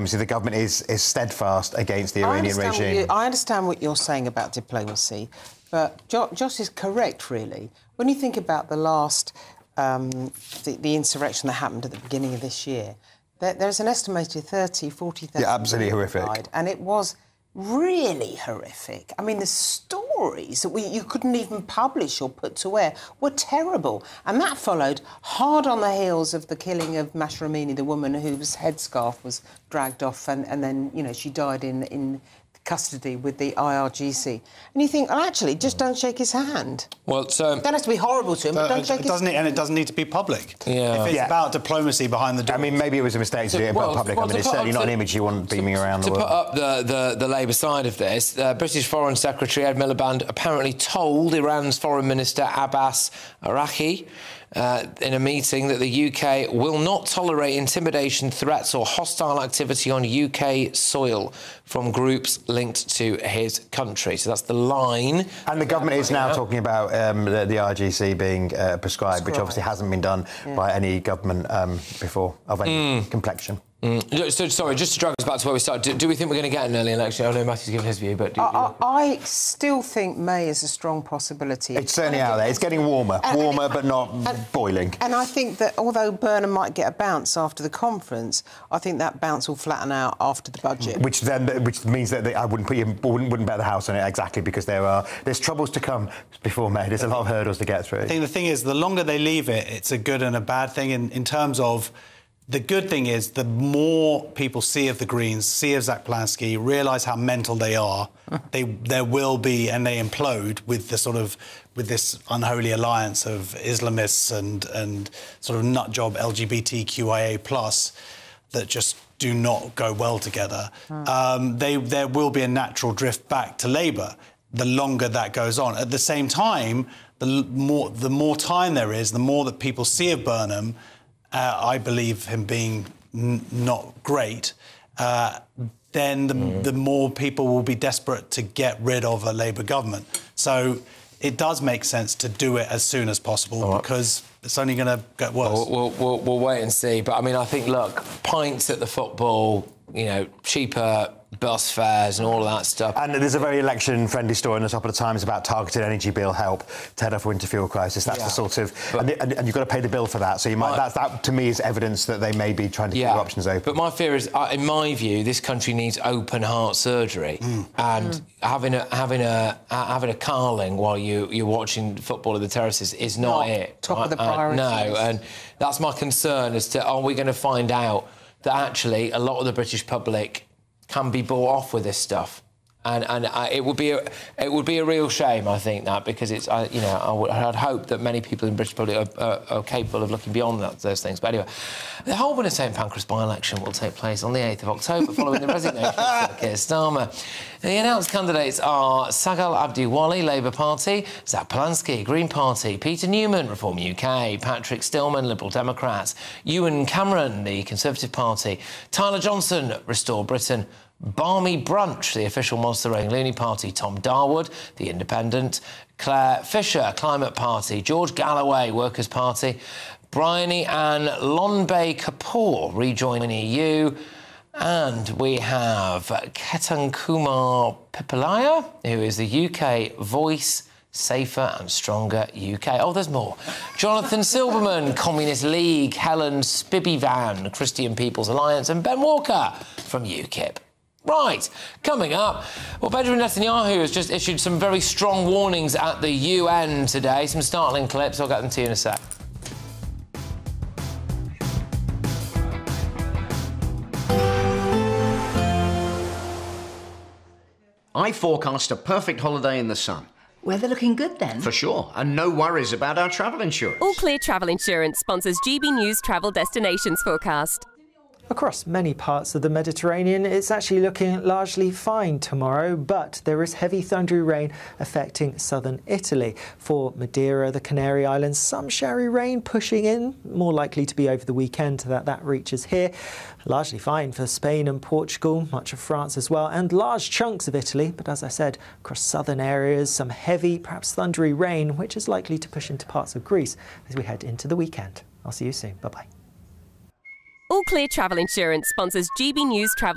diplomacy, the government is steadfast against the Iranian regime. I understand what you're saying about diplomacy, but Josh is correct, really. When you think about the last, the insurrection that happened at the beginning of this year, there's an estimated 40,000 absolutely horrific. Died, and it was really horrific. I mean, the stories that you couldn't even publish or put to air were terrible. And that followed hard on the heels of the killing of Mahsa Amini, the woman whose headscarf was dragged off and then, you know, she died in custody with the IRGC. And you think, well, actually, just don't shake his hand. Well, so... Don't have to be horrible to him, but don't shake his hand. And it doesn't need to be public. Yeah. If it's about diplomacy behind the door. I mean, maybe it was a mistake to do it in public. I mean, it's certainly not an image you want beaming around the world. To put up the Labour side of this, British Foreign Secretary Ed Miliband apparently told Iran's Foreign Minister Abbas Araghchi in a meeting that the UK will not tolerate intimidation, threats or hostile activity on UK soil from groups linked to his country. So that's the line. And the government is now talking about the RGC being prescribed, which obviously hasn't been done by any government before of any complexion. So, sorry, just to drag us back to where we started, do we think we're going to get an early election? I know Matthew's given his view, but... I still think May is a strong possibility. It's certainly out there. It's getting warmer, but not boiling. And I think that although Burnham might get a bounce after the conference, I think that bounce will flatten out after the budget. Which means that I wouldn't bet the house on it exactly, because there's troubles to come before May. There's a lot of hurdles to get through. I think the thing is, the longer they leave it, it's a good and a bad thing in terms of... The good thing is, the more people see of the Greens, see of Zach Polansky, realise how mental they are, there will be, and they implode with with this unholy alliance of Islamists and sort of nutjob LGBTQIA+ that just do not go well together. There will be a natural drift back to Labour the longer that goes on. At the same time, the more time there is, the more that people see of Burnham. I believe him being not great, then the more people will be desperate to get rid of a Labour government. So it does make sense to do it as soon as possible, because it's only going to get worse. We'll wait and see. But, I mean, I think, look, pints at the football, you know, cheaper bus fares and all of that stuff. And there's a very election-friendly story on the top of the Times about targeted energy bill help to head off winter fuel crisis. That's the sort of... And you've got to pay the bill for that. So that, to me, is evidence that they may be trying to keep options open. But my fear is, in my view, this country needs open-heart surgery. And having a carling while you're watching football at the terraces is not it. Top of the priorities. No, and that's my concern as to, are we going to find out that actually a lot of the British public can be bought off with this stuff, and it would be a real shame, I think, that, because it's I'd hope that many people in British public are capable of looking beyond those things. But anyway, the Holborn and St Pancras by-election will take place on the 8th of October following the resignation of Sir Keir Starmer. The announced candidates are Sagal Abdiwali, Labour Party; Zach Polansky, Green Party; Peter Newman, Reform UK; Patrick Stillman, Liberal Democrats; Ewan Cameron, the Conservative Party; Tyler Johnson, Restore Britain; Barmy Brunch, the official Monster Rain Looney Party; Tom Darwood, the Independent; Claire Fisher, Climate Party; George Galloway, Workers' Party; Bryony Ann Lonbay Kapoor, Rejoin EU; and we have Ketan Kumar Pipalaya, who is the UK Voice, Safer and Stronger UK. Oh, there's more. Jonathan Silverman, Communist League; Helen Spiveyvan, Christian People's Alliance; and Ben Walker from UKIP. Right, coming up, well, Benjamin Netanyahu has just issued some very strong warnings at the UN today. Some startling clips. I'll get them to you in a sec. I forecast a perfect holiday in the sun. Weather looking good then? For sure, and no worries about our travel insurance. All Clear Travel Insurance sponsors GB News Travel Destinations Forecast. Across many parts of the Mediterranean, it's actually looking largely fine tomorrow, but there is heavy thundery rain affecting southern Italy. For Madeira, the Canary Islands, some showery rain pushing in, more likely to be over the weekend that reaches here. Largely fine for Spain and Portugal, much of France as well, and large chunks of Italy. But as I said, across southern areas, some heavy, perhaps thundery rain, which is likely to push into parts of Greece as we head into the weekend. I'll see you soon. Bye-bye. All Clear Travel Insurance sponsors GB News Travel